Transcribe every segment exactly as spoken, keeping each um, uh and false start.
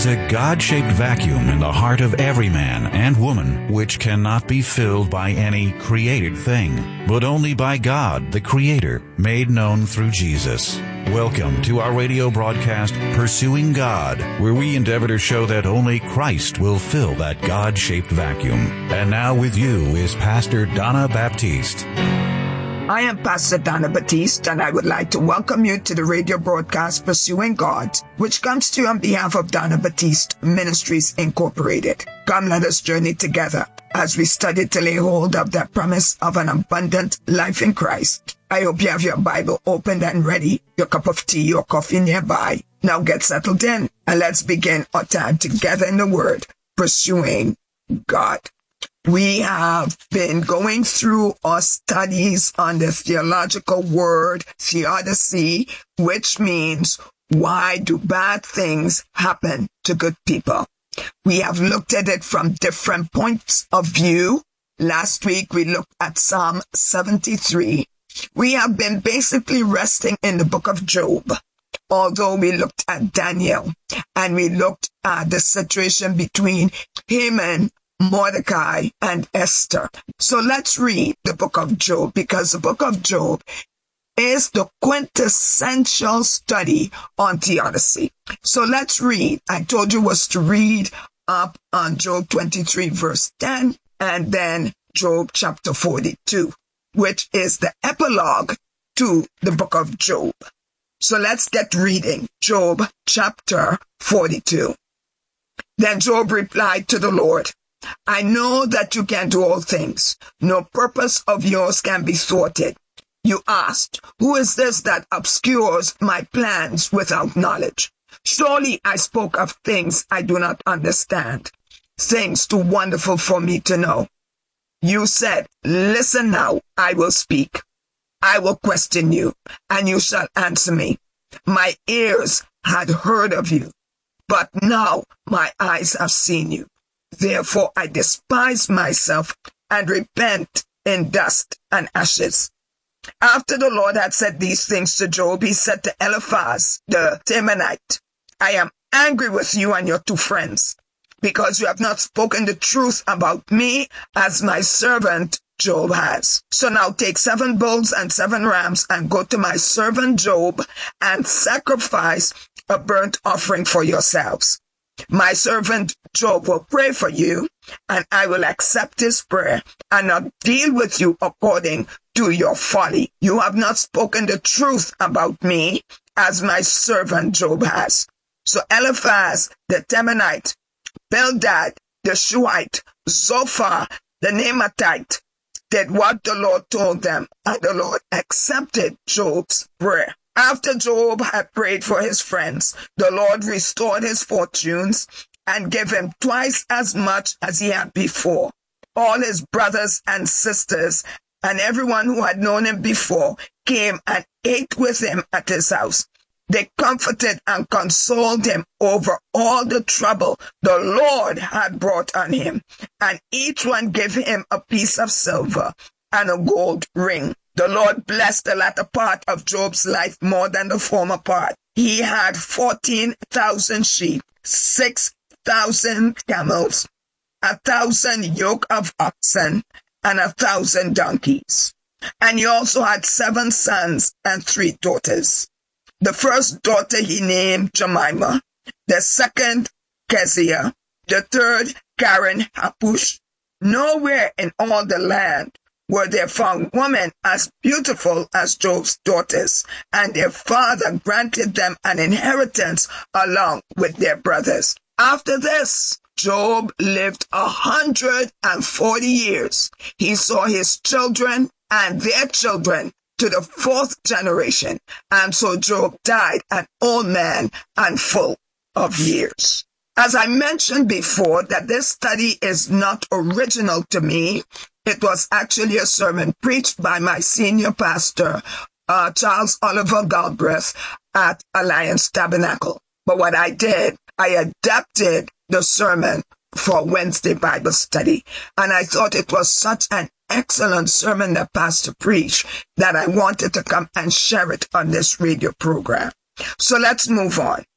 is a God-shaped vacuum in the heart of every man and woman, which cannot be filled by any created thing, but only by God, the Creator, made known through Jesus. Welcome to our radio broadcast, Pursuing God, where we endeavor to show that only Christ will fill that God-shaped vacuum. And now with you is Pastor Donna Baptiste. I am Pastor Donna Baptiste, and I would like to welcome you to the radio broadcast Pursuing God, which comes to you on behalf of Donna Baptiste Ministries Incorporated. Come, let us journey together as we study to lay hold of the promise of an abundant life in Christ. I hope you have your Bible opened and ready, your cup of tea or coffee nearby. Now get settled in, and let's begin our time together in the Word, Pursuing God. We have been going through our studies on the theological word, theodicy, which means, why do bad things happen to good people? We have looked at it from different points of view. Last week, we looked at Psalm seventy-three. We have been basically resting in the book of Job, although we looked at Daniel, and we looked at the situation between Haman, Mordecai, and Esther. So let's read the book of Job, because the book of Job is the quintessential study on theodicy. So let's read. I told you was to read up on Job twenty-three, verse ten, and then Job chapter forty-two, which is the epilogue to the book of Job. So let's get reading. Job chapter forty-two. Then Job replied to the Lord, I know that you can do all things. No purpose of yours can be thwarted. You asked, who is this that obscures my plans without knowledge? Surely I spoke of things I do not understand, things too wonderful for me to know. You said, listen now, I will speak. I will question you, and you shall answer me. My ears had heard of you, but now my eyes have seen you. Therefore I despise myself and repent in dust and ashes. After the Lord had said these things to Job, he said to Eliphaz the Temanite, I am angry with you and your two friends, because you have not spoken the truth about me as my servant Job has. So now take seven bulls and seven rams and go to my servant Job and sacrifice a burnt offering for yourselves. My servant Job will pray for you, and I will accept his prayer and not deal with you according to your folly. You have not spoken the truth about me as my servant Job has. So Eliphaz the Temanite, Bildad the Shuhite, Zophar the Naamathite did what the Lord told them, and the Lord accepted Job's prayer. After Job had prayed for his friends, the Lord restored his fortunes and gave him twice as much as he had before. All his brothers and sisters and everyone who had known him before came and ate with him at his house. They comforted and consoled him over all the trouble the Lord had brought on him, and each one gave him a piece of silver and a gold ring. The Lord blessed the latter part of Job's life more than the former part. He had fourteen thousand sheep, six thousand camels, a thousand yoke of oxen, and a thousand donkeys. And he also had seven sons and three daughters. The first daughter he named Jemima, the second Keziah, the third Karen Hapush. Nowhere in all the land were there found women as beautiful as Job's daughters, and their father granted them an inheritance along with their brothers. After this, Job lived a hundred and forty years. He saw his children and their children to the fourth generation, and so Job died an old man and full of years. As I mentioned before, that this study is not original to me. It was actually a sermon preached by my senior pastor, uh, Charles Oliver Galbraith, at Alliance Tabernacle. But what I did, I adapted the sermon for Wednesday Bible study, and I thought it was such an excellent sermon that Pastor preached that I wanted to come and share it on this radio program. So let's move on.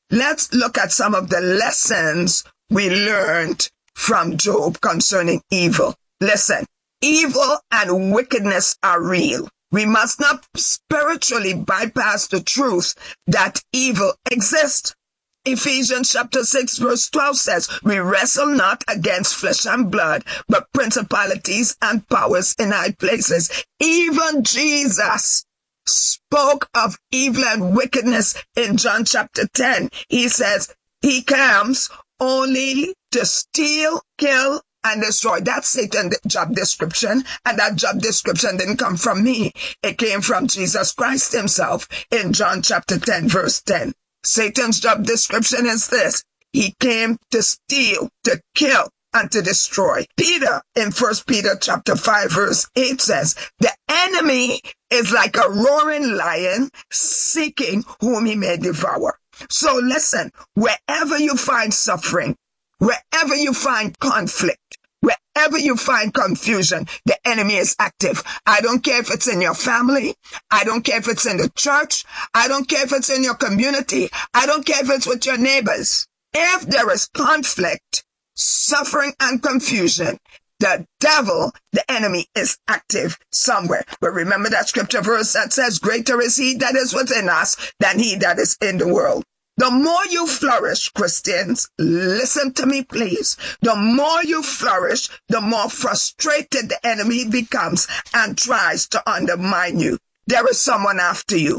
Let's look at some of the lessons we learned from Job concerning evil. Listen, evil and wickedness are real. We must not spiritually bypass the truth that evil exists. Ephesians chapter six verse twelve says, we wrestle not against flesh and blood, but principalities and powers in high places. Even Jesus spoke of evil and wickedness in John chapter ten. He says, he comes only to steal, kill, and destroy. That's Satan's job description, and that job description didn't come from me. It came from Jesus Christ himself in John chapter ten verse ten. Satan's job description is this: he came to steal, to kill, and to destroy. Peter in First Peter chapter five verse eight says, the enemy is like a roaring lion seeking whom he may devour. So listen, wherever you find suffering, wherever you find conflict, wherever you find confusion, the enemy is active. I don't care if it's in your family. I don't care if it's in the church. I don't care if it's in your community. I don't care if it's with your neighbors. If there is conflict, suffering, and confusion, the devil, the enemy, is active somewhere. But remember that scripture verse that says, greater is he that is within us than he that is in the world. The more you flourish, Christians, listen to me, please. The more you flourish, the more frustrated the enemy becomes and tries to undermine you. There is someone after you.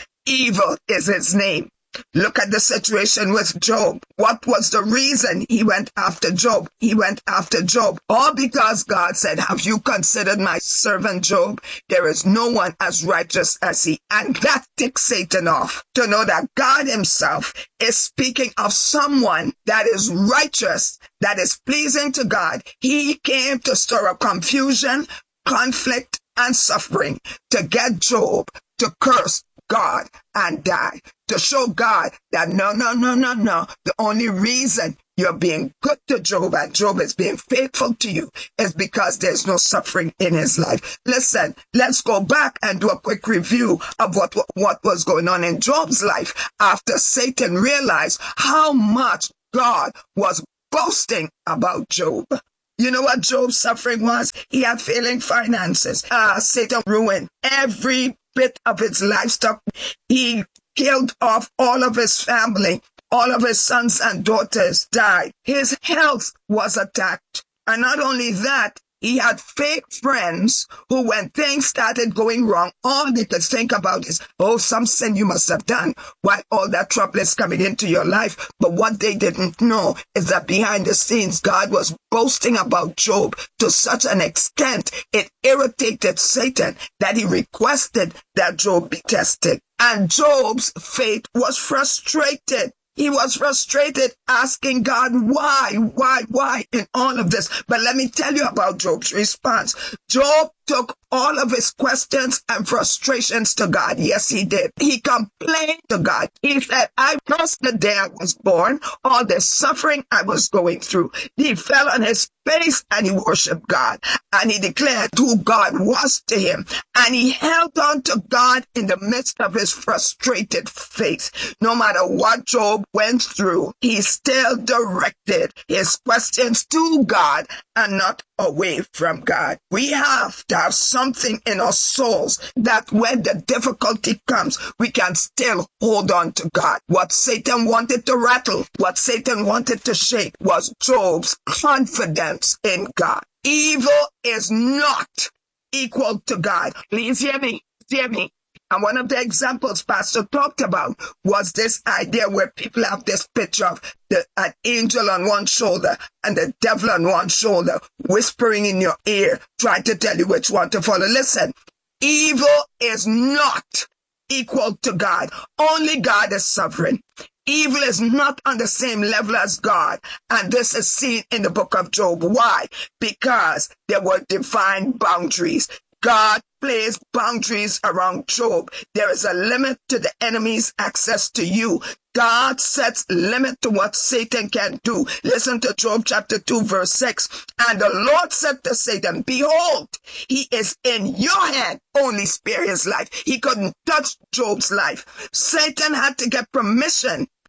Evil is his name. Look at the situation with Job. What was the reason he went after Job? He went after Job all because God said, have you considered my servant Job? There is no one as righteous as he. And that ticks Satan off to know that God himself is speaking of someone that is righteous, that is pleasing to God. He came to stir up confusion, conflict, and suffering to get Job to curse God and die, to show God that no, no, no, no, no. The only reason you're being good to Job and Job is being faithful to you is because there's no suffering in his life. Listen, let's go back and do a quick review of what, what was going on in Job's life after Satan realized how much God was boasting about Job. You know what Job's suffering was? He had failing finances. Uh, Satan ruined every bit of his livestock. He killed off all of his family. All of his sons and daughters died. His health was attacked. And not only that, he had fake friends who, when things started going wrong, all they could think about is, oh, some sin you must have done. Why all that trouble is coming into your life? But what they didn't know is that behind the scenes, God was boasting about Job to such an extent it irritated Satan that he requested that Job be tested. And Job's faith was frustrated. He was frustrated, asking God, why, why, why in all of this? But let me tell you about Job's response. Job took all of his questions and frustrations to God. Yes, he did. He complained to God. He said, I cursed the day I was born, all the suffering I was going through. He fell on his face and he worshiped God. And he declared who God was to him. And he held on to God in the midst of his frustrated faith. No matter what Job went through, he still directed his questions to God and not away from God. We have to have something in our souls that when the difficulty comes, we can still hold on to God. What Satan wanted to rattle, what Satan wanted to shake was Job's confidence in God. Evil is not equal to God. Please hear me, hear me. And one of the examples Pastor talked about was this idea where people have this picture of the, an angel on one shoulder and the devil on one shoulder, whispering in your ear, trying to tell you which one to follow. Listen, evil is not equal to God. Only God is sovereign. Evil is not on the same level as God. And this is seen in the book of Job. Why? Because there were divine boundaries. God placed boundaries around Job. There is a limit to the enemy's access to you. God sets limit to what Satan can do. Listen to Job chapter two verse six. And the Lord said to Satan, behold, he is in your hand. Only spare his life. He couldn't touch Job's life. Satan had to get permission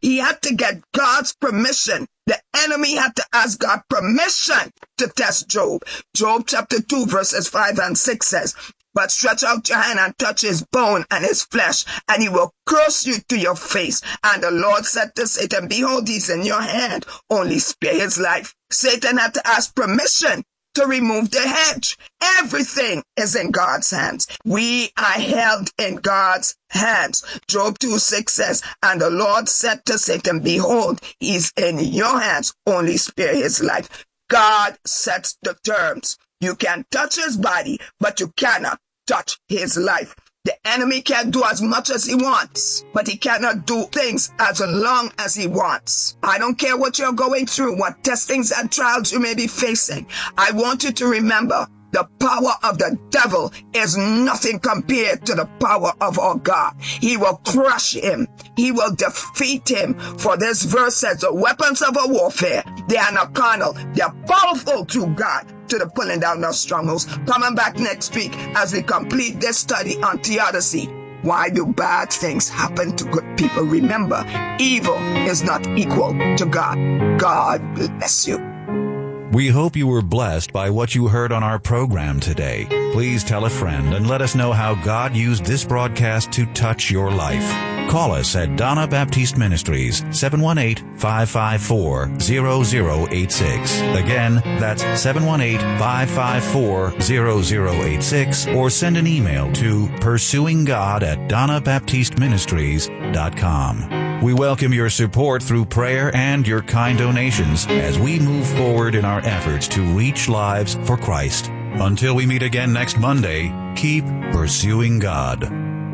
He had to get God's permission. The enemy had to ask God permission to test Job. Job chapter two verses five and six says, but stretch out your hand and touch his bone and his flesh, and he will curse you to your face. And the Lord said to Satan, behold, he's in your hand, only spare his life. Satan had to ask permission to remove the hedge. Everything is in God's hands. We are held in God's hands. Job two six says, and the Lord said to Satan, behold, he's in your hands, only spare his life. God sets the terms. You can touch his body, but you cannot touch his life. The enemy can do as much as he wants, but he cannot do things as long as he wants. I don't care what you're going through, what testings and trials you may be facing. I want you to remember the power of the devil is nothing compared to the power of our God. He will crush him. He will defeat him. For this verse says, the weapons of our warfare, they are not carnal. They are powerful through God to the pulling down of strongholds. Coming back next week as we complete this study on theodicy. Why do bad things happen to good people? Remember, evil is not equal to God. God bless you. We hope you were blessed by what you heard on our program today. Please tell a friend and let us know how God used this broadcast to touch your life. Call us at Donna Baptiste Ministries, seven one eight, five five four, zero zero eight six. Again, that's seven one eight, five five four, zero zero eight six, or send an email to pursuing god at donna baptiste ministries dot com. We welcome your support through prayer and your kind donations as we move forward in our efforts to reach lives for Christ. Until we meet again next Monday, keep pursuing God.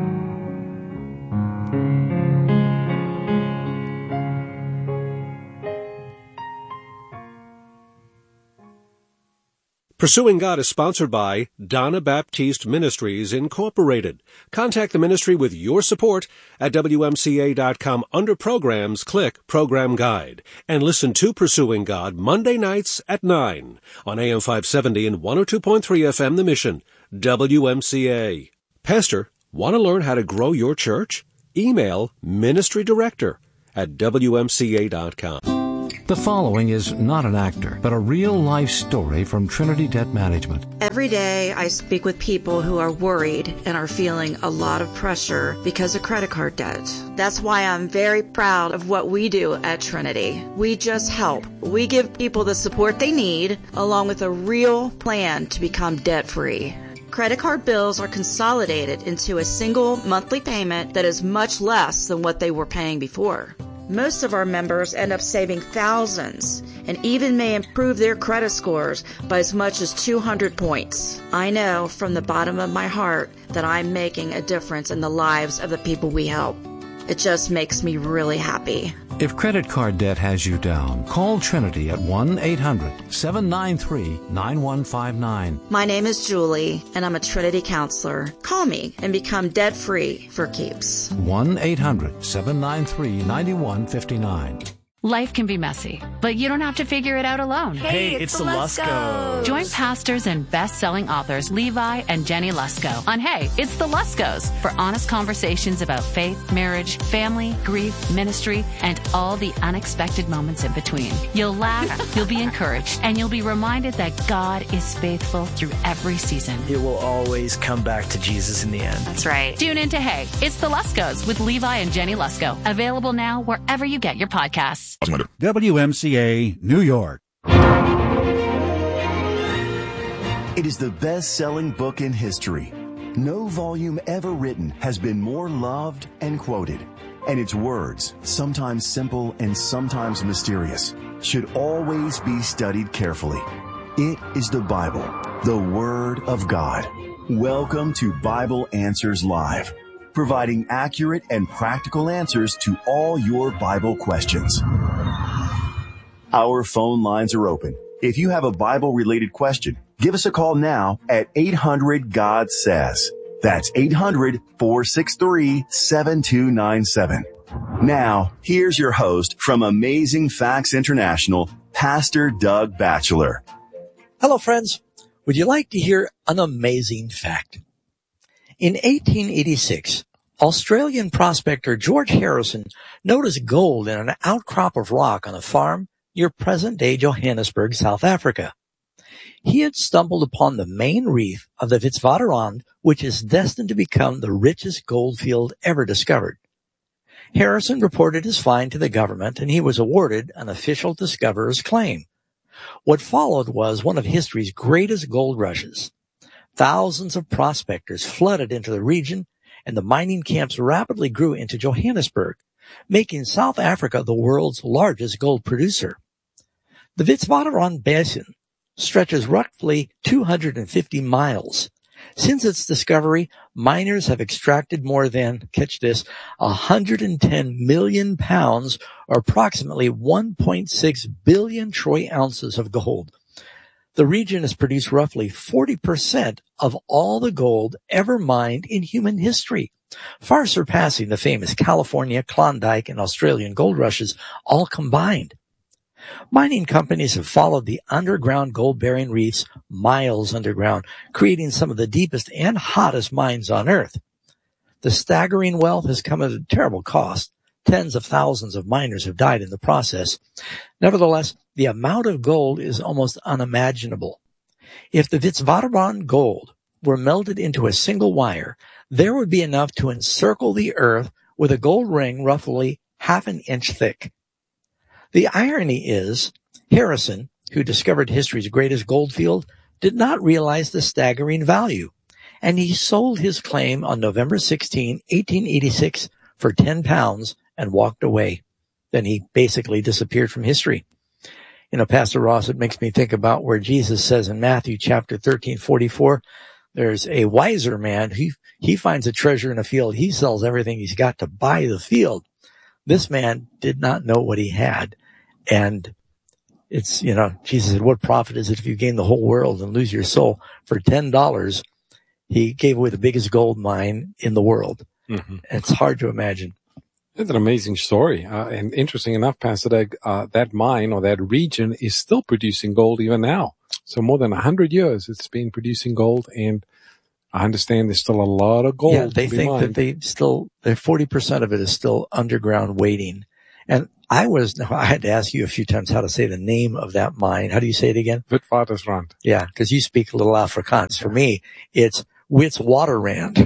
Pursuing God is sponsored by Donna Baptiste Ministries, Incorporated. Contact the ministry with your support at W M C A dot com. Under Programs, click Program Guide. And listen to Pursuing God Monday nights at nine on A M five seventy and one oh two point three F M The Mission, W M C A. Pastor, want to learn how to grow your church? Email Ministry Director at W M C A dot com. The following is not an actor, but a real-life story from Trinity Debt Management. Every day I speak with people who are worried and are feeling a lot of pressure because of credit card debt. That's why I'm very proud of what we do at Trinity. We just help. We give people the support they need, along with a real plan to become debt-free. Credit card bills are consolidated into a single monthly payment that is much less than what they were paying before. Most of our members end up saving thousands and even may improve their credit scores by as much as two hundred points. I know from the bottom of my heart that I'm making a difference in the lives of the people we help. It just makes me really happy. If credit card debt has you down, call Trinity at one eight hundred, seven nine three, nine one five nine. My name is Julie, and I'm a Trinity counselor. Call me and become debt-free for keeps. one eight hundred, seven nine three, nine one five nine. Life can be messy, but you don't have to figure it out alone. Hey, it's, it's the Luskos. Join pastors and best-selling authors Levi and Jenny Lusko on Hey, It's the Luskos for honest conversations about faith, marriage, family, grief, ministry, and all the unexpected moments in between. You'll laugh, you'll be encouraged, and you'll be reminded that God is faithful through every season. It will always come back to Jesus in the end. That's right. Tune into Hey, It's the Luskos with Levi and Jenny Lusko. Available now wherever you get your podcasts. W M C A, New York. It is the best-selling book in history. No volume ever written has been more loved and quoted. And its words, sometimes simple and sometimes mysterious, should always be studied carefully. It is the Bible, the Word of God. Welcome to Bible Answers Live, providing accurate and practical answers to all your Bible questions. Our phone lines are open. If you have a Bible-related question, give us a call now at eight hundred God says. That's eight hundred, four six three, seven two nine seven. Now, here's your host from Amazing Facts International, Pastor Doug Batchelor. Hello, friends. Would you like to hear an amazing fact? In eighteen eighty-six, Australian prospector George Harrison noticed gold in an outcrop of rock on a farm near present-day Johannesburg, South Africa. He had stumbled upon the main reef of the Witwatersrand, which is destined to become the richest gold field ever discovered. Harrison reported his find to the government, and he was awarded an official discoverer's claim. What followed was one of history's greatest gold rushes. Thousands of prospectors flooded into the region, and the mining camps rapidly grew into Johannesburg, making South Africa the world's largest gold producer. The Witwatersrand Basin stretches roughly two hundred fifty miles. Since its discovery, miners have extracted more than, catch this, one hundred ten million pounds, or approximately one point six billion troy ounces of gold. The region has produced roughly forty percent of all the gold ever mined in human history, far surpassing the famous California, Klondike, and Australian gold rushes all combined. Mining companies have followed the underground gold-bearing reefs miles underground, creating some of the deepest and hottest mines on Earth. The staggering wealth has come at a terrible cost. Tens of thousands of miners have died in the process. Nevertheless, the amount of gold is almost unimaginable. If the Witwatersrand gold were melted into a single wire, there would be enough to encircle the Earth with a gold ring roughly half an inch thick. The irony is, Harrison, who discovered history's greatest gold field, did not realize the staggering value, and he sold his claim on November sixteenth, eighteen eighty-six for ten pounds and walked away. Then he basically disappeared from history. You know, Pastor Ross, it makes me think about where Jesus says in Matthew chapter thirteen, forty-four, there's a wiser man. He, he finds a treasure in a field. He sells everything he's got to buy the field. This man did not know what he had. And it's, you know, Jesus said, what profit is it if you gain the whole world and lose your soul? For ten dollars, he gave away the biggest gold mine in the world. Mm-hmm. It's hard to imagine. It's an amazing story. Uh, and interesting enough, Pastor Doug, uh, that mine or that region is still producing gold even now. So more than one hundred years it's been producing gold, and I understand there's still a lot of gold. Yeah, they to be think mined. that they still, forty percent of it is still underground waiting. And I was, I had to ask you a few times how to say the name of that mine. How do you say it again? Witwatersrand. Yeah, because you speak a little Afrikaans. For me, it's Witwatersrand.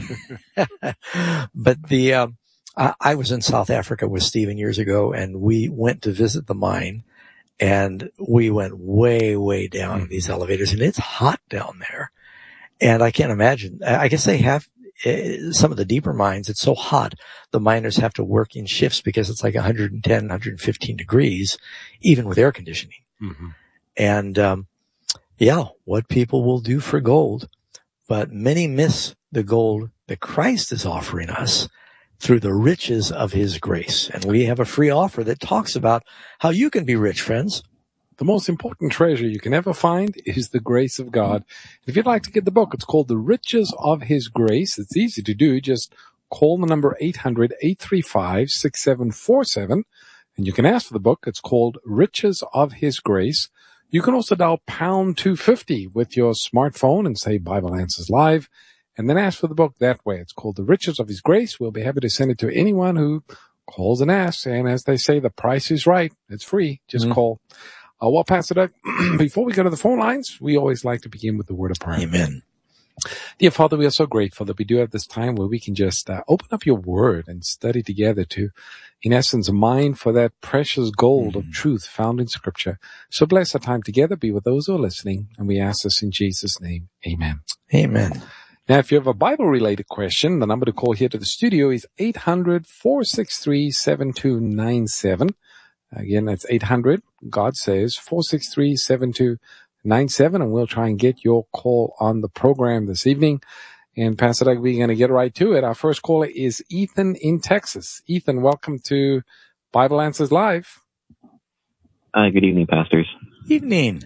But the, um, I, I was in South Africa with Stephen years ago, and we went to visit the mine, and we went way, way down in these elevators, and it's hot down there. And I can't imagine. I guess they have uh, some of the deeper mines. It's so hot, the miners have to work in shifts because it's like one hundred ten, one hundred fifteen degrees, even with air conditioning. Mm-hmm. And um, yeah, what people will do for gold. But many miss the gold that Christ is offering us through the riches of his grace. And we have a free offer that talks about how you can be rich, friends. The most important treasure you can ever find is the grace of God. If you'd like to get the book, it's called The Riches of His Grace. It's easy to do. Just call the number eight hundred, eight three five, six seven four seven, and you can ask for the book. It's called Riches of His Grace. You can also dial pound two fifty with your smartphone and say Bible Answers Live, and then ask for the book that way. It's called The Riches of His Grace. We'll be happy to send it to anyone who calls and asks. And as they say, the price is right. It's free. Just mm-hmm. call. Uh, well, Pastor Doug, before we go to the phone lines, we always like to begin with the word of prayer. Amen. Dear Father, we are so grateful that we do have this time where we can just uh, open up your word and study together to, in essence, mine for that precious gold mm-hmm. of truth found in Scripture. So bless our time together. Be with those who are listening. And we ask this in Jesus' name. Amen. Amen. Now, if you have a Bible-related question, the number to call here to the studio is eight hundred, four six three, seven two nine seven. Again, that's eight hundred, God says, four six three, seven two nine seven, and we'll try and get your call on the program this evening. And Pastor Doug, we're going to get right to it. Our first caller is Ethan in Texas. Ethan, welcome to Bible Answers Live. Uh, good evening, pastors. Evening.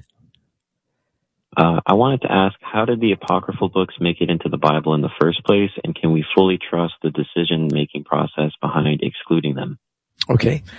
Uh, I wanted to ask, how did the apocryphal books make it into the Bible in the first place, and can we fully trust the decision-making process behind excluding them? Okay.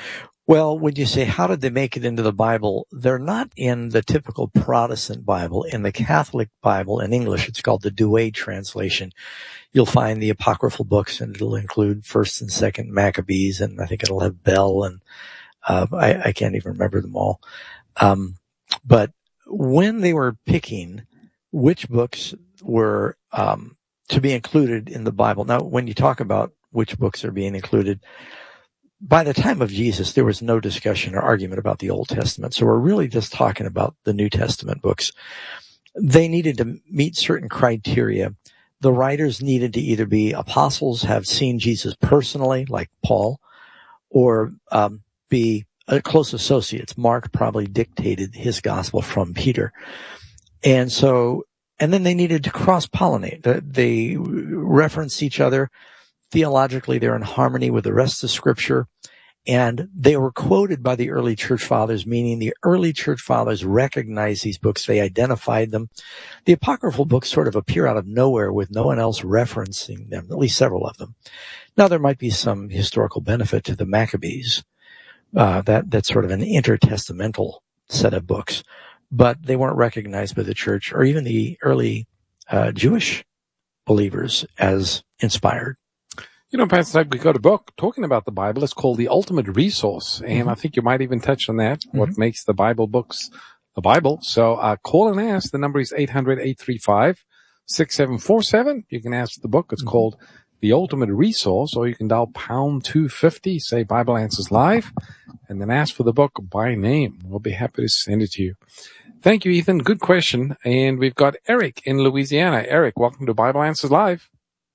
Well, when you say, how did they make it into the Bible? They're not in the typical Protestant Bible. In the Catholic Bible, in English, it's called the Douay translation. You'll find the apocryphal books, and it'll include First and Second Maccabees, and I think it'll have Bell, and uh, I, I can't even remember them all. Um, but when they were picking which books were um, to be included in the Bible, now, when you talk about which books are being included, by the time of Jesus, there was no discussion or argument about the Old Testament. So we're really just talking about the New Testament books. They needed to meet certain criteria. The writers needed to either be apostles, have seen Jesus personally, like Paul, or um, be uh, close associates. Mark probably dictated his gospel from Peter. And so, and then they needed to cross-pollinate. They reference each other. Theologically, they're in harmony with the rest of Scripture, and they were quoted by the early church fathers, meaning the early church fathers recognized these books. They identified them. The apocryphal books sort of appear out of nowhere with no one else referencing them, at least several of them. Now, there might be some historical benefit to the Maccabees. Uh, that, that's sort of an intertestamental set of books, but they weren't recognized by the church or even the early uh, Jewish believers as inspired. You know, Pastor, we got a book talking about the Bible. It's called The Ultimate Resource. And mm-hmm. I think you might even touch on that, mm-hmm. what makes the Bible books the Bible. So uh, call and ask. The number is eight hundred, eight three five, six seven four seven. You can ask the book. It's mm-hmm. called The Ultimate Resource, or you can dial pound two fifty, say Bible Answers Live, and then ask for the book by name. We'll be happy to send it to you. Thank you, Ethan. Good question. And we've got Eric in Louisiana. Eric, welcome to Bible Answers Live.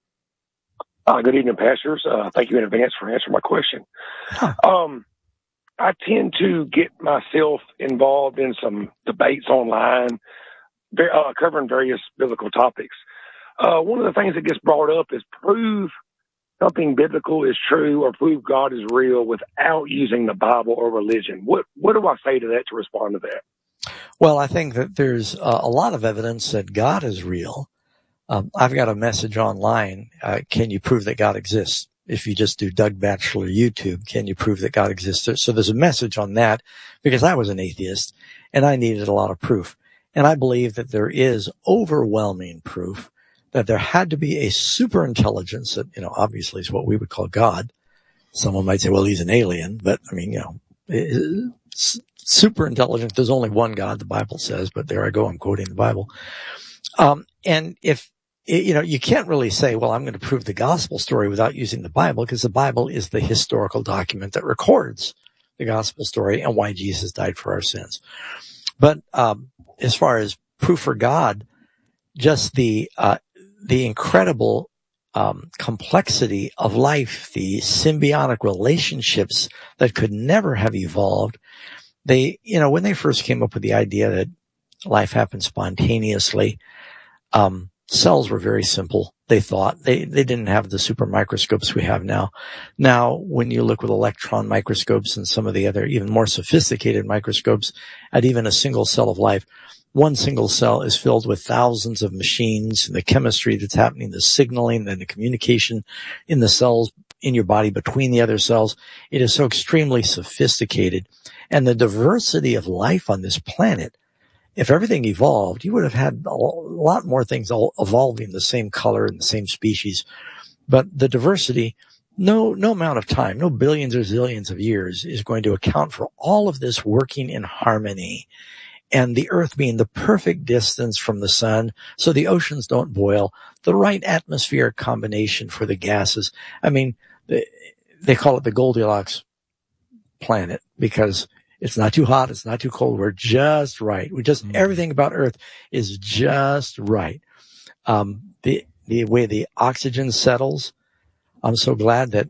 Uh, good evening, pastors. Uh, thank you in advance for answering my question. Huh. Um, I tend to get myself involved in some debates online, uh, covering various biblical topics. Uh, one of the things that gets brought up is prove something biblical is true or prove God is real without using the Bible or religion. What what do I say to that to respond to that? Well, I think that there's uh, a lot of evidence that God is real. Um, I've got a message online. Uh, can you prove that God exists? If you just do Doug Batchelor YouTube, can you prove that God exists? So there's a message on that because I was an atheist and I needed a lot of proof. And I believe that there is overwhelming proof that there had to be a super intelligence that, you know, obviously is what we would call God. Someone might say, well, he's an alien, but I mean, you know, super intelligent. There's only one God, the Bible says, but there I go. I'm quoting the Bible. Um, and if, you know, you can't really say, well, I'm going to prove the gospel story without using the Bible, because the Bible is the historical document that records the gospel story and why Jesus died for our sins. But um, as far as proof for God, just the uh, the incredible um, complexity of life, the symbiotic relationships that could never have evolved. They, you know, when they first came up with the idea that life happened spontaneously, um, cells were very simple. They thought they, they didn't have the super microscopes we have now. Now, when you look with electron microscopes and some of the other even more sophisticated microscopes at even a single cell of life, one single cell is filled with thousands of machines, and the chemistry that's happening, the signaling and the communication in the cells in your body between the other cells. It is so extremely sophisticated. And the diversity of life on this planet, if everything evolved, you would have had a lot more things all evolving the same color and the same species. But the diversity, no, no amount of time, no billions or zillions of years is going to account for all of this working in harmony. And the earth being the perfect distance from the sun, so the oceans don't boil, the right atmospheric combination for the gases. I mean, they, they call it the Goldilocks planet because it's not too hot, it's not too cold. We're just right. We just, mm-hmm. everything about Earth is just right. Um, the, the way the oxygen settles, I'm so glad that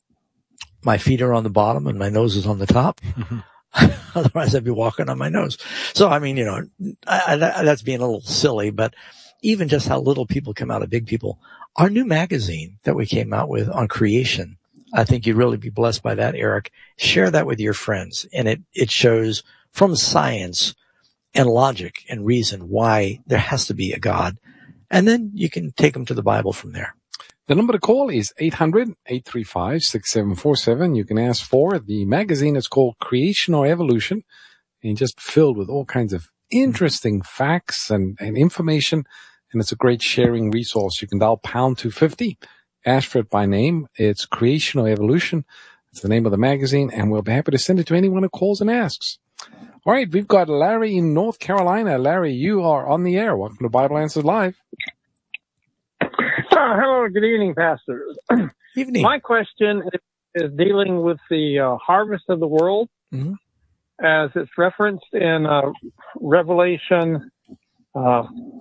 my feet are on the bottom and my nose is on the top. Mm-hmm. Otherwise I'd be walking on my nose. So, I mean, you know, I, I, that's being a little silly, but even just how little people come out of big people. Our new magazine that we came out with on creation, I think you'd really be blessed by that, Eric. Share that with your friends. And it, it shows from science and logic and reason why there has to be a God. And then you can take them to the Bible from there. The number to call is eight hundred, eight three five, six seven four seven. You can ask for the magazine. It's called Creation or Evolution, and just filled with all kinds of interesting facts and, and information. And it's a great sharing resource. You can dial pound two fifty, ask for it by name. It's Creation or Evolution. It's the name of the magazine, and we'll be happy to send it to anyone who calls and asks. All right, we've got Larry in North Carolina. Larry, you are on the air. Welcome to Bible Answers Live. Uh, hello, good evening, Pastor. Evening. My question is, is dealing with the uh, harvest of the world, mm-hmm. as it's referenced in uh, Revelation, uh,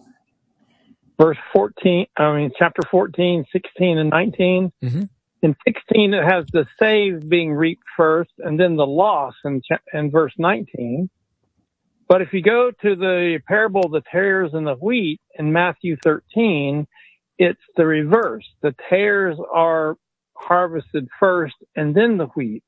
verse fourteen. I mean, chapter fourteen, sixteen, and nineteen. Mm-hmm. In sixteen, it has the saved being reaped first, and then the loss in, in verse nineteen. But if you go to the parable of the tares and the wheat in Matthew thirteen, it's the reverse. The tares are harvested first, and then the wheat.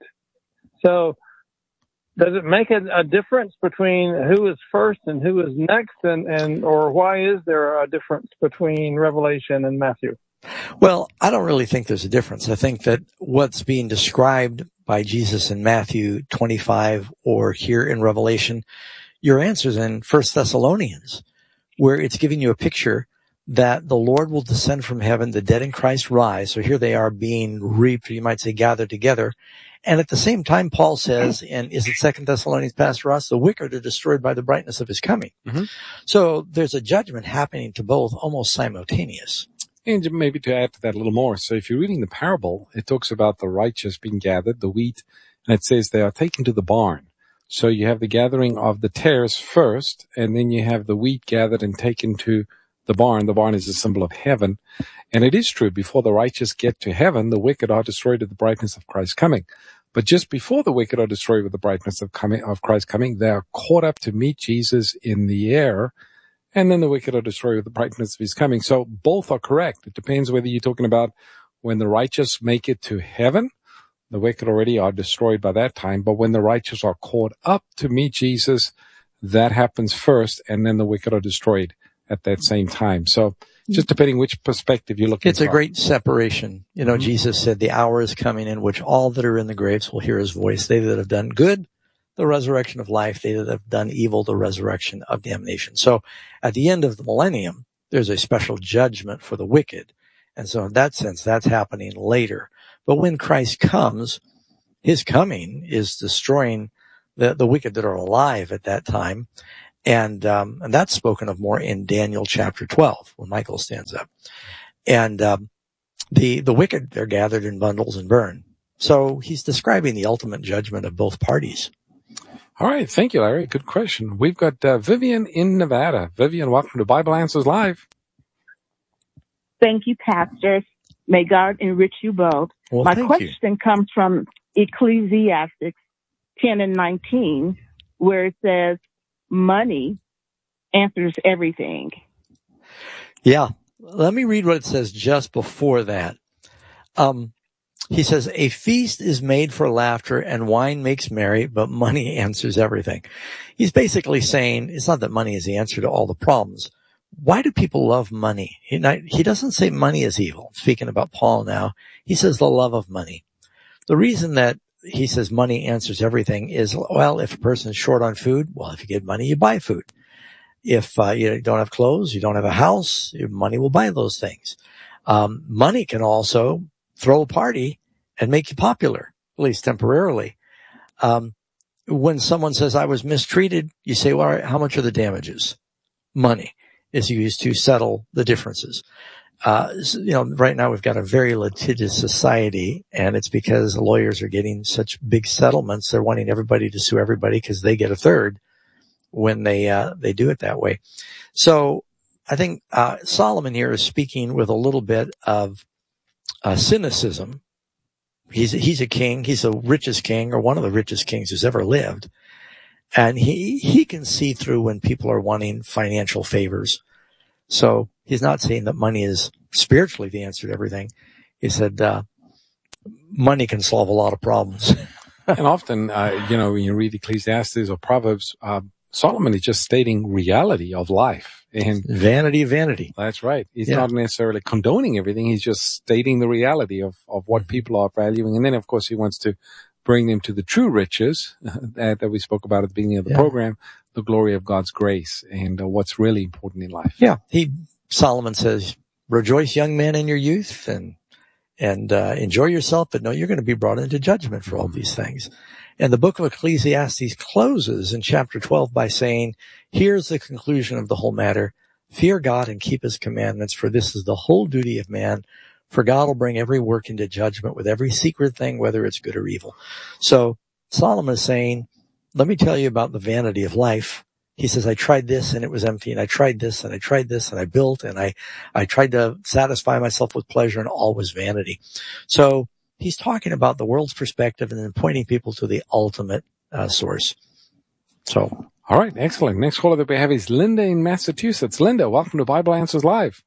So does it make a, a difference between who is first and who is next, and, and or why is there a difference between Revelation and Matthew? Well, I don't really think there's a difference. I think that what's being described by Jesus in Matthew twenty-five or here in Revelation, your answer's in First Thessalonians, where it's giving you a picture that the Lord will descend from heaven, the dead in Christ rise. So here they are being reaped, or you might say gathered together. And at the same time, Paul says, and is it Second Thessalonians, Pastor Ross, the wicked are destroyed by the brightness of his coming. Mm-hmm. So there's a judgment happening to both, almost simultaneous. And maybe to add to that a little more. So if you're reading the parable, it talks about the righteous being gathered, the wheat, and it says they are taken to the barn. So you have the gathering of the tares first, and then you have the wheat gathered and taken to the barn. The barn is a symbol of heaven. And it is true, before the righteous get to heaven, the wicked are destroyed at the brightness of Christ's coming. But just before the wicked are destroyed with the brightness of coming, of Christ's coming, they are caught up to meet Jesus in the air. And then the wicked are destroyed with the brightness of his coming. So both are correct. It depends whether you're talking about when the righteous make it to heaven, the wicked already are destroyed by that time. But when the righteous are caught up to meet Jesus, that happens first, and then the wicked are destroyed at that same time. So just depending which perspective you're looking at. It's a great separation. You know, Mm-hmm. Jesus said the hour is coming in which all that are in the graves will hear his voice. They that have done good, the resurrection of life. They that have done evil, the resurrection of damnation. So at the end of the millennium, there's a special judgment for the wicked. And so in that sense, that's happening later. But when Christ comes, his coming is destroying the, the wicked that are alive at that time. And, um, and that's spoken of more in Daniel chapter twelve, when Michael stands up. And, um, the, the wicked, they're gathered in bundles and burned. So he's describing the ultimate judgment of both parties. All right. Thank you, Larry. Good question. We've got uh, Vivian in Nevada. Vivian, welcome to Bible Answers Live. Thank you, Pastor. May God enrich you both. Well, My thank question you. comes from Ecclesiastes ten and nineteen, where it says, money answers everything. Yeah. Let me read what it says just before that. Um, he says, a feast is made for laughter and wine makes merry, but money answers everything. He's basically saying it's not that money is the answer to all the problems. Why do people love money? He, he doesn't say money is evil. Speaking about Paul now, he says the love of money. The reason that he says money answers everything is, well, if a person is short on food, well, if you get money, you buy food. If uh, you don't have clothes, you don't have a house, your money will buy those things. Um, money can also throw a party and make you popular, at least temporarily. Um, when someone says, I was mistreated, you say, well, all right, how much are the damages? Money is used to settle the differences. Uh, you know, right now we've got a very litigious society, and it's because lawyers are getting such big settlements. They're wanting everybody to sue everybody because they get a third when they, uh, they do it that way. So I think, uh, Solomon here is speaking with a little bit of, uh, cynicism. He's, he's a king. He's the richest king, or one of the richest kings who's ever lived. And he, he can see through when people are wanting financial favors. So he's not saying that money is spiritually the answer to everything. He said, uh, money can solve a lot of problems. And often, uh, you know, when you read Ecclesiastes or Proverbs, uh, Solomon is just stating reality of life. And vanity, vanity. That's right. He's Yeah. not necessarily condoning everything. He's just stating the reality of, of what people are valuing. And then, of course, he wants to bring them to the true riches that, that we spoke about at the beginning of the Yeah. program, the glory of God's grace and uh, what's really important in life. Yeah. He, Solomon says, rejoice, young men, in your youth, and and uh, enjoy yourself, but no, you're going to be brought into judgment for all these things. And the book of Ecclesiastes closes in chapter twelve by saying, here's the conclusion of the whole matter. Fear God and keep his commandments, for this is the whole duty of man. For God will bring every work into judgment with every secret thing, whether it's good or evil. So Solomon is saying, let me tell you about the vanity of life. He says, I tried this and it was empty, and I tried this and I tried this and I built and I, I tried to satisfy myself with pleasure, and all was vanity. So he's talking about the world's perspective and then pointing people to the ultimate uh, source. So, all right, excellent. Next caller that we have is Linda in Massachusetts. Linda, welcome to Bible Answers Live.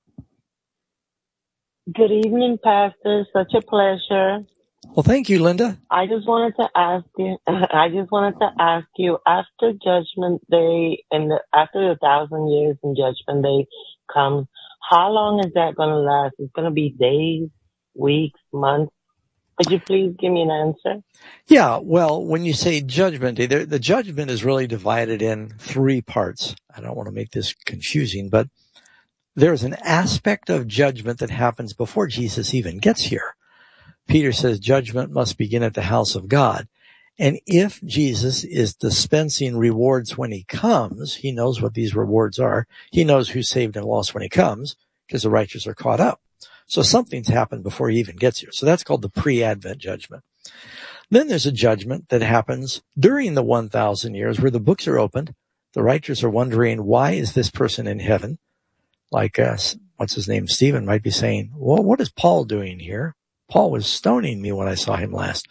Good evening, Pastor. Such a pleasure. Well, thank you, Linda. I just wanted to ask you, I just wanted to ask you, after Judgment Day and the, after the thousand years in Judgment Day comes, how long is that going to last? It's going to be days, weeks, months? Could you please give me an answer? Yeah, well, when you say judgment day, the, the judgment is really divided in three parts. I don't want to make this confusing, but there's an aspect of judgment that happens before Jesus even gets here. Peter says judgment must begin at the house of God. And if Jesus is dispensing rewards when he comes, he knows what these rewards are. He knows who's saved and lost when he comes, because the righteous are caught up. So something's happened before he even gets here. So that's called the pre-Advent judgment. Then there's a judgment that happens during the one thousand years where the books are opened. The righteous are wondering, why is this person in heaven? Like, uh, what's his name? Stephen might be saying, well, what is Paul doing here? Paul was stoning me when I saw him last.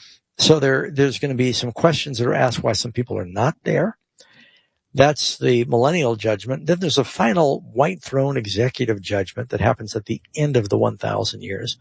So there, there's going to be some questions that are asked why some people are not there. That's the millennial judgment. Then there's a final white throne executive judgment that happens at the end of the one thousand years.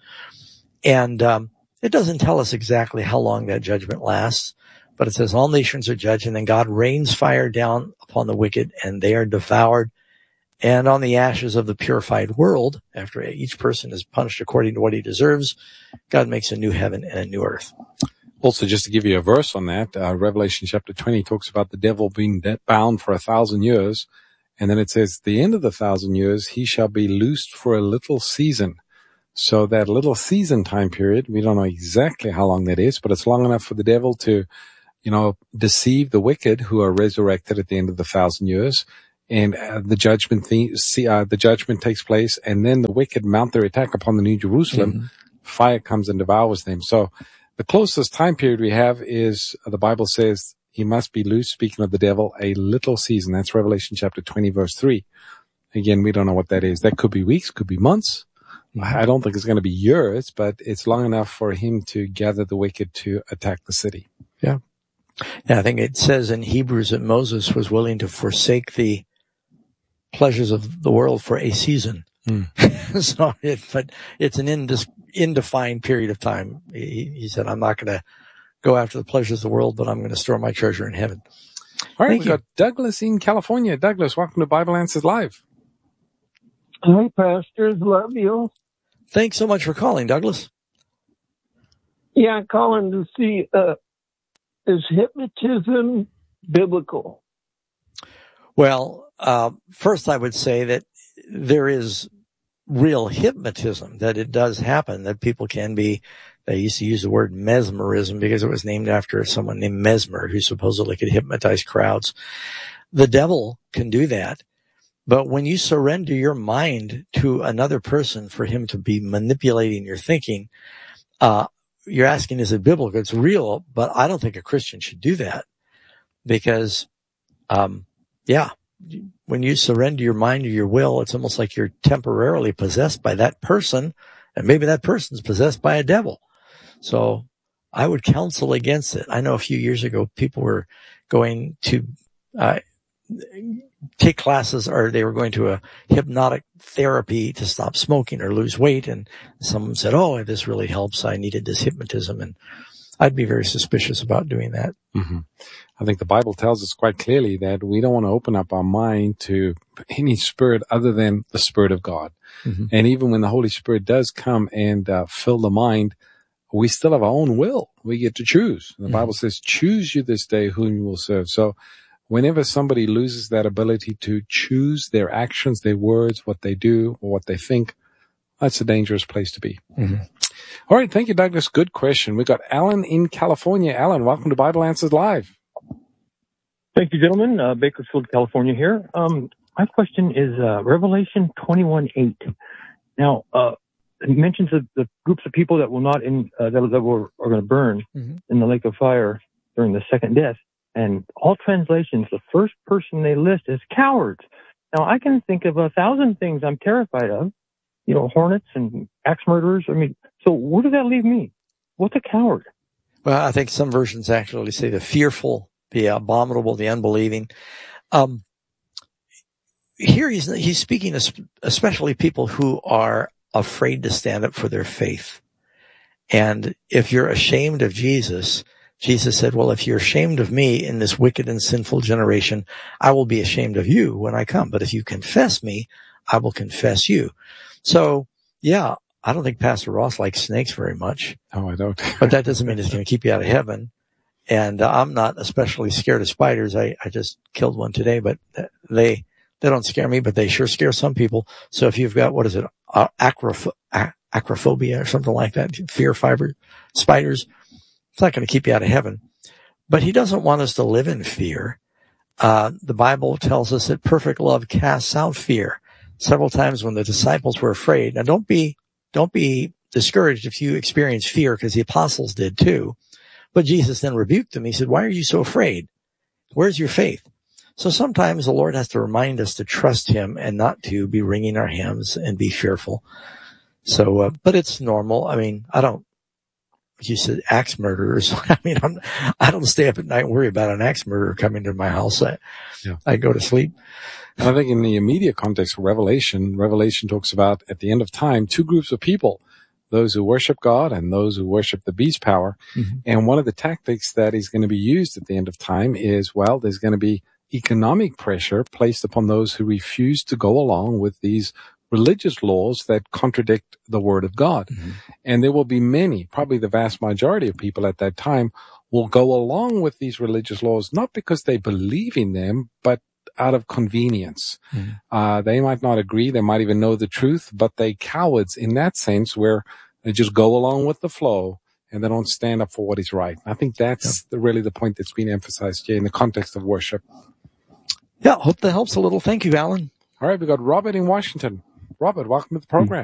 And um, it doesn't tell us exactly how long that judgment lasts, but it says all nations are judged, and then God rains fire down upon the wicked, and they are devoured. And on the ashes of the purified world, after each person is punished according to what he deserves, God makes a new heaven and a new earth. Also, just to give you a verse on that, uh, Revelation chapter twenty talks about the devil being bound for a thousand years. And then it says, the end of the thousand years, he shall be loosed for a little season. So that little season time period, we don't know exactly how long that is, but it's long enough for the devil to, you know, deceive the wicked who are resurrected at the end of the thousand years. And uh, the judgment, the, uh, the judgment takes place, and then the wicked mount their attack upon the New Jerusalem. Mm-hmm. Fire comes and devours them. So the closest time period we have is, uh, the Bible says, he must be loose, speaking of the devil, a little season. That's Revelation chapter twenty, verse three. Again, we don't know what that is. That could be weeks, could be months. Mm-hmm. I don't think it's going to be years, but it's long enough for him to gather the wicked to attack the city. Yeah. Yeah, I think it says in Hebrews that Moses was willing to forsake the pleasures of the world for a season. Mm. so it, but it's an indis, indefined period of time. He, he said, I'm not going to go after the pleasures of the world, but I'm going to store my treasure in heaven. All right, Thank we've you. got Douglas in California. Douglas, welcome to Bible Answers Live. Hi, pastors. Love you. Thanks so much for calling, Douglas. Yeah, I'm calling to see, uh, is hypnotism biblical? Well, uh, first I would say that there is real hypnotism, that it does happen, that people can be, they used to use the word mesmerism because it was named after someone named Mesmer who supposedly could hypnotize crowds. The devil can do that. But when you surrender your mind to another person for him to be manipulating your thinking, uh, you're asking, is it biblical? It's real, but I don't think a Christian should do that because, um, yeah, when you surrender your mind or your will, it's almost like you're temporarily possessed by that person, and maybe that person's possessed by a devil. So I would counsel against it. I know a few years ago, people were going to, uh, take classes, or they were going to a hypnotic therapy to stop smoking or lose weight. And someone said, oh, this really helps. I needed this hypnotism. And I'd be very suspicious about doing that. Mm-hmm. I think the Bible tells us quite clearly that we don't want to open up our mind to any spirit other than the Spirit of God. Mm-hmm. And even when the Holy Spirit does come and uh, fill the mind, we still have our own will. We get to choose. The mm-hmm. Bible says, choose you this day whom you will serve. So whenever somebody loses that ability to choose their actions, their words, what they do, or what they think, that's a dangerous place to be. Mm-hmm. All right. Thank you, Douglas. Good question. We got Alan in California. Alan, welcome to Bible Answers Live. Thank you, gentlemen. Uh, Bakersfield, California here. Um, my question is uh, Revelation twenty-one eight. Now, uh, it mentions the, the groups of people that will not in uh, that, that will, are going to burn mm-hmm. in the lake of fire during the second death. And all translations, the first person they list is cowards. Now, I can think of a thousand things I'm terrified of. You know, hornets and axe murderers. I mean, so where does that leave me? What's a coward? Well, I think some versions actually say the fearful, the abominable, the unbelieving. Um, here he's, he's speaking especially people who are afraid to stand up for their faith. And if you're ashamed of Jesus, Jesus said, well, if you're ashamed of me in this wicked and sinful generation, I will be ashamed of you when I come. But if you confess me, I will confess you. So, yeah, I don't think Pastor Ross likes snakes very much. Oh, I don't. But that doesn't mean it's going to keep you out of heaven. And uh, I'm not especially scared of spiders. I, I just killed one today, but they they don't scare me, but they sure scare some people. So if you've got, what is it, uh, acroph- ac- acrophobia or something like that, fear fiber spiders, it's not going to keep you out of heaven. But he doesn't want us to live in fear. Uh, the Bible tells us that perfect love casts out fear. Several times when the disciples were afraid. Now don't be, don't be discouraged if you experience fear, because the apostles did too. But Jesus then rebuked them. He said, why are you so afraid? Where's your faith? So sometimes the Lord has to remind us to trust him and not to be wringing our hands and be fearful. So, uh, but it's normal. I mean, I don't, you said axe murderers. I mean, I'm, I don't stay up at night and worry about an axe murderer coming to my house. I, yeah. I go to sleep. And I think in the immediate context of Revelation, Revelation talks about at the end of time, two groups of people, those who worship God and those who worship the beast power. Mm-hmm. And one of the tactics that is going to be used at the end of time is, well, there's going to be economic pressure placed upon those who refuse to go along with these religious laws that contradict the word of God. Mm-hmm. And there will be many, probably the vast majority of people at that time will go along with these religious laws, not because they believe in them, but out of convenience. Mm-hmm. Uh, they might not agree. They might even know the truth, but they cowards in that sense where they just go along with the flow and they don't stand up for what is right. I think that's yeah. the, really the point that's been emphasized here in the context of worship. Yeah, hope that helps a little. Thank you, Alan. All right, we got Robert in Washington. Robert, welcome to the program.